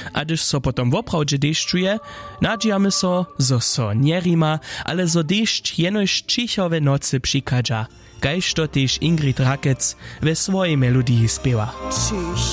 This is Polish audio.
A gdyż so potom woprawdźe dešćuje, nadźijamy so njerima, ale zo dešć jenož čichowe nocy přikadža, kajž to tež Ingrid Rakec we swojej melodii spiewa.